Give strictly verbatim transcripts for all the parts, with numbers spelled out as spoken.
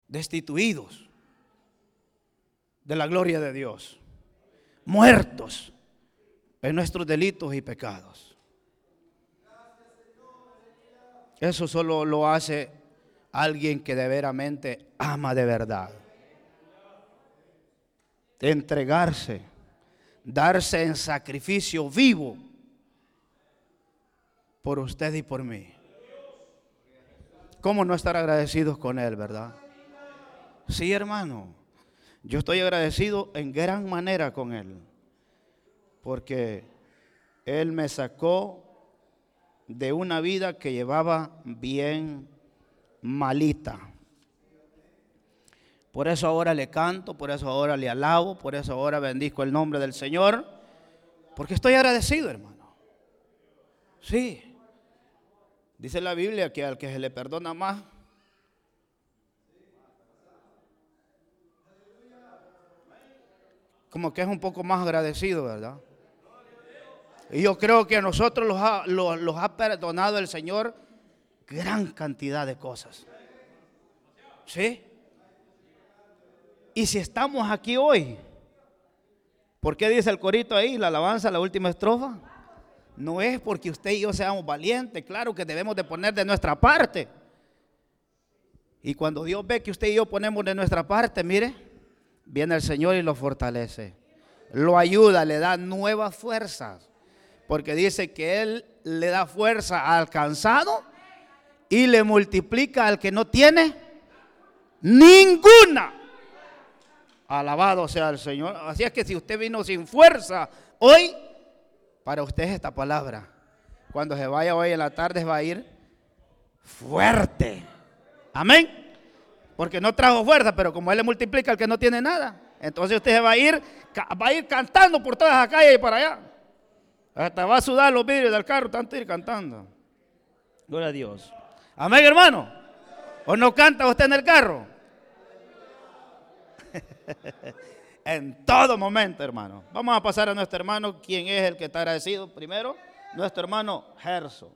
destituidos de la gloria de Dios, muertos en nuestros delitos y pecados. Eso solo lo hace alguien que de veramente ama de verdad. Entregarse, darse en sacrificio vivo por usted y por mí. ¿Cómo no estar agradecidos con Él, verdad? Sí, hermano, yo estoy agradecido en gran manera con Él, porque Él me sacó de una vida que llevaba bien malita. Por eso ahora le canto, por eso ahora le alabo, por eso ahora bendigo el nombre del Señor, porque estoy agradecido, hermano. Sí. Dice la Biblia que al que se le perdona más, como que es un poco más agradecido, ¿verdad? Y yo creo que a nosotros los ha, los, los ha perdonado el Señor gran cantidad de cosas. ¿Sí? Y si estamos aquí hoy, ¿por qué dice el corito ahí, la alabanza, la última estrofa? No es porque usted y yo seamos valientes, claro que debemos de poner de nuestra parte. Y cuando Dios ve que usted y yo ponemos de nuestra parte, mire, viene el Señor y lo fortalece, lo ayuda, le da nuevas fuerzas, porque dice que Él le da fuerza al cansado y le multiplica al que no tiene ninguna. Alabado sea el Señor. Así es que si usted vino sin fuerza hoy, para usted es esta palabra. Cuando se vaya hoy en la tarde va a ir fuerte. Amén. Porque no trajo fuerza, pero como Él le multiplica al que no tiene nada, entonces usted se va a ir, va a ir cantando por todas las calles y para allá. Hasta va a sudar los vidrios del carro, tanto ir cantando. Gloria a Dios. Amén, hermano. ¿O no canta usted en el carro? En todo momento, hermano. Vamos a pasar a nuestro hermano, quien es el que está agradecido primero, nuestro hermano Gerso.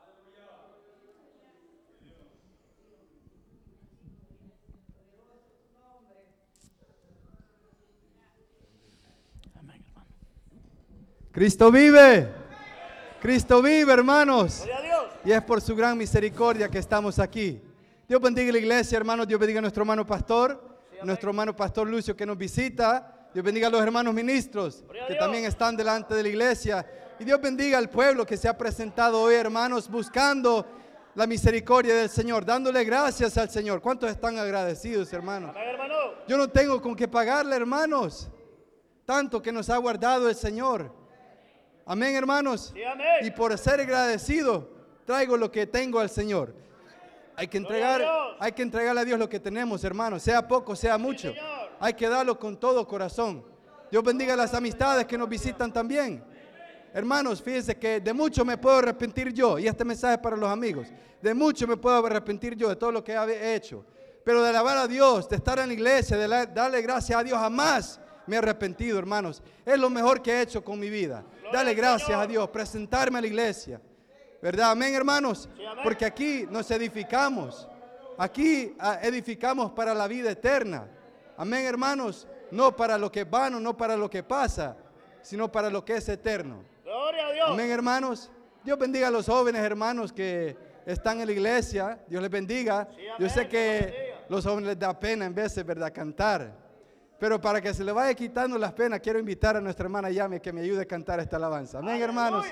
Amén, hermano. Cristo vive. Cristo vive, hermanos. Gloria a Dios. Y es por su gran misericordia que estamos aquí. Dios bendiga la iglesia, hermanos. Dios bendiga a nuestro hermano pastor. Nuestro hermano pastor Lucio que nos visita. Dios bendiga a los hermanos ministros que también están delante de la iglesia. Y Dios bendiga al pueblo que se ha presentado hoy, hermanos, buscando la misericordia del Señor, dándole gracias al Señor. ¿Cuántos están agradecidos, hermanos? Amén, hermano. Yo no tengo con qué pagarle, hermanos, tanto que nos ha guardado el Señor. Amén, hermanos. Sí, amén. Y por ser agradecido, traigo lo que tengo al Señor. Hay que entregar, hay que entregarle a Dios lo que tenemos, hermanos, sea poco, sea mucho. Sí, hay que darlo con todo corazón. Dios bendiga a las amistades que nos visitan también. Hermanos, fíjense que de mucho me puedo arrepentir yo, y este mensaje es para los amigos. De mucho me puedo arrepentir yo de todo lo que he hecho. Pero de alabar a Dios, de estar en la iglesia, de la, darle gracias a Dios, jamás me he arrepentido, hermanos. Es lo mejor que he hecho con mi vida. Darle gracias a Dios, presentarme a la iglesia. ¿Verdad? Amén, hermanos. Sí, amén. Porque aquí nos edificamos. Aquí ah, edificamos para la vida eterna. Amén, hermanos. No para lo que es vano, no para lo que pasa, sino para lo que es eterno. Gloria a Dios. Amén, hermanos. Dios bendiga a los jóvenes, hermanos, que están en la iglesia. Dios les bendiga. Sí, amén. Yo sé que Dios bendiga. los jóvenes les da pena en veces, ¿verdad?, cantar. Pero para que se les vaya quitando las penas, quiero invitar a nuestra hermana Yami que me ayude a cantar esta alabanza. Amén, Aleluya. hermanos.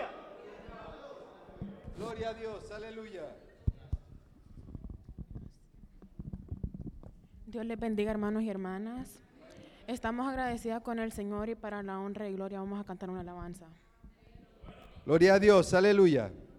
Gloria a Dios, aleluya. Dios les bendiga, hermanos y hermanas. Estamos agradecidas con el Señor y para la honra y gloria vamos a cantar una alabanza. Gloria a Dios, aleluya.